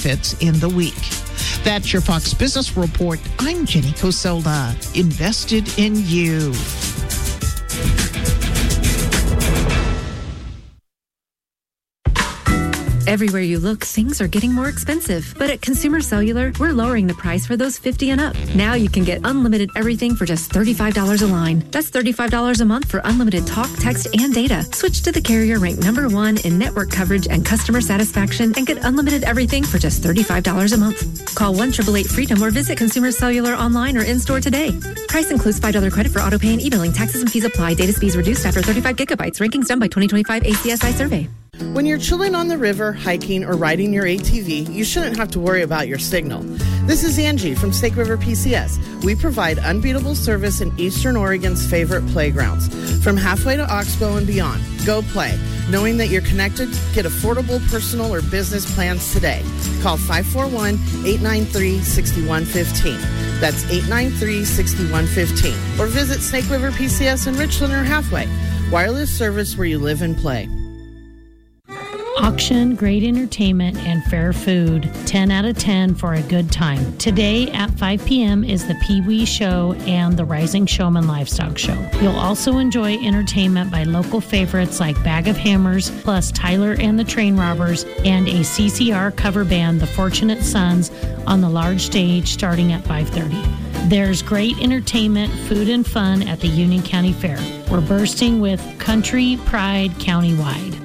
benefits in the week. That's your Fox Business Report. I'm Jenny Coselda. Invested in you. Everywhere you look, things are getting more expensive. But at Consumer Cellular, we're lowering the price for those 50 and up. Now you can get unlimited everything for just $35 a line. That's $35 a month for unlimited talk, text, and data. Switch to the carrier ranked #1 in network coverage and customer satisfaction and get unlimited everything for just $35 a month. Call 1-888-FREEDOM or visit Consumer Cellular online or in-store today. Price includes $5 credit for auto pay and e-billing. Taxes and fees apply. Data speeds reduced after 35 gigabytes. Rankings done by 2025 ACSI survey. When you're chilling on the river, hiking, or riding your ATV, you shouldn't have to worry about your signal. This is Angie from Snake River PCS. We provide unbeatable service in Eastern Oregon's favorite playgrounds. From halfway to Oxbow and beyond, go play. Knowing that you're connected, get affordable personal or business plans today. Call 541-893-6115. That's 893-6115. Or visit Snake River PCS in Richland or Halfway. Wireless service where you live and play. Auction, great entertainment, and fair food. 10 out of 10 for a good time. Today at 5 p.m. is the Pee Wee Show and the Rising Showman Livestock Show. You'll also enjoy entertainment by local favorites like Bag of Hammers, plus Tyler and the Train Robbers, and a CCR cover band, The Fortunate Sons, on the large stage starting at 5:30. There's great entertainment, food, and fun at the Union County Fair. We're bursting with country pride countywide.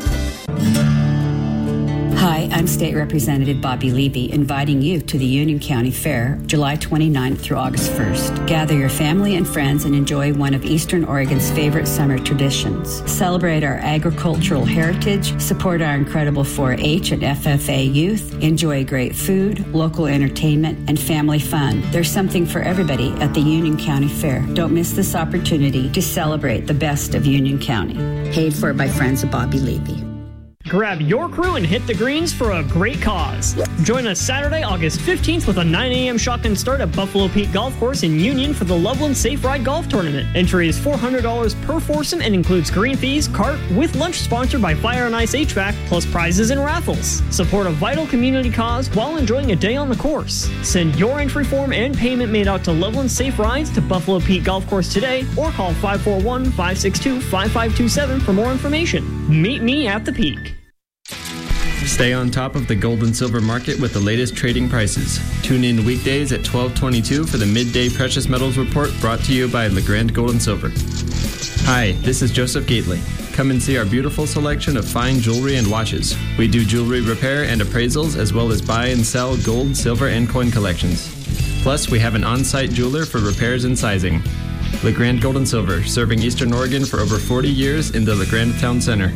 Hi, I'm State Representative Bobby Levy, inviting you to the Union County Fair, July 29th through August 1st. Gather your family and friends and enjoy one of Eastern Oregon's favorite summer traditions. Celebrate our agricultural heritage, support our incredible 4-H and FFA youth, enjoy great food, local entertainment, and family fun. There's something for everybody at the Union County Fair. Don't miss this opportunity to celebrate the best of Union County. Paid for by Friends of Bobby Levy. Grab your crew and hit the greens for a great cause. Join us Saturday, August 15th with a 9 a.m. shotgun start at Buffalo Peak Golf Course in Union for the Loveland Safe Ride Golf Tournament. Entry is $400 per foursome and includes green fees, cart, with lunch sponsored by Fire and Ice HVAC, plus prizes and raffles. Support a vital community cause while enjoying a day on the course. Send your entry form and payment made out to Loveland Safe Rides to Buffalo Peak Golf Course today or call 541-562-5527 for more information. Meet me at the Peak. Stay on top of the gold and silver market with the latest trading prices. Tune in weekdays at 12:22 for the Midday Precious Metals Report brought to you by LeGrand Gold and Silver. Hi, this is Joseph Gately. Come and see our beautiful selection of fine jewelry and watches. We do jewelry repair and appraisals as well as buy and sell gold, silver, and coin collections. Plus, we have an on-site jeweler for repairs and sizing. LeGrand Gold and Silver, serving Eastern Oregon for over 40 years in the LeGrand Town Center.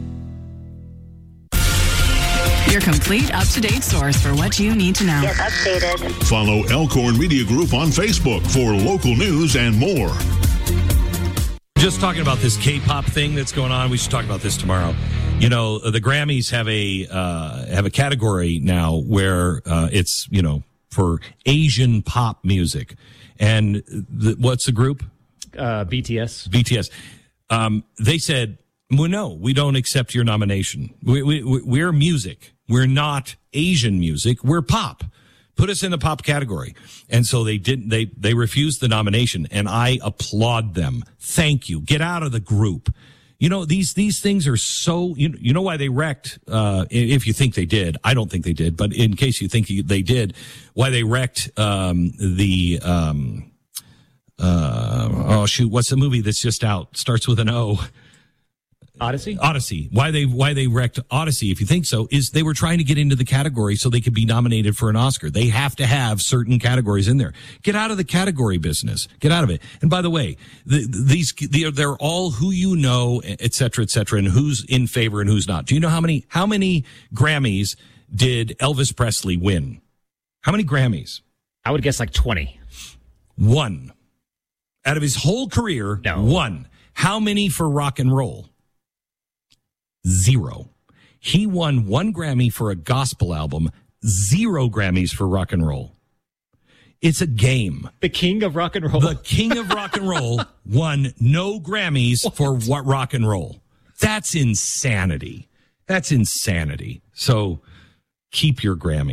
Your complete up-to-date source for what you need to know. Get updated. Follow Elkhorn Media Group on Facebook for local news and more. Just talking about this K-pop thing that's going on. We should talk about this tomorrow. You know, the Grammys have a category now where it's, you know, for Asian pop music. And what's the group? BTS. BTS. They said, well, no, we don't accept your nomination. We're music. We're not Asian music. We're pop. Put us in the pop category. And so they didn't, they refused the nomination, and I applaud them. Thank you. Get out of the group. You know, these things are so, you know why they wrecked, if you think they did. I don't think they did, but in case you think they did, why they wrecked, what's the movie that's just out? Starts with an O. Odyssey. Why they wrecked Odyssey, if you think so, is they were trying to get into the category so they could be nominated for an Oscar. They have to have certain categories in there. Get out of the category business. Get out of it. And by the way, they're all who you know, et cetera, and who's in favor and who's not. Do you know how many Grammys did Elvis Presley win? How many Grammys? I would guess like 20. One. Out of his whole career, no. One. How many for rock and roll? 0. He won 1 Grammy for a gospel album, 0 Grammys for rock and roll. It's a game. The king of rock and roll. The king of rock and roll won no Grammys for what rock and roll. That's insanity. So keep your Grammy.